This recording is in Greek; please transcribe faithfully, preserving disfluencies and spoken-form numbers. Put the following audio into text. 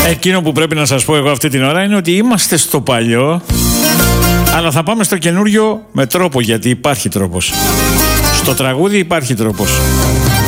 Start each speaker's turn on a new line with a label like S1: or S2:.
S1: Εκείνο που πρέπει να σας πω εγώ αυτή την ώρα είναι ότι είμαστε στο παλιό, αλλά θα πάμε στο καινούριο με τρόπο, γιατί υπάρχει τρόπος. Στο τραγούδι υπάρχει τρόπος.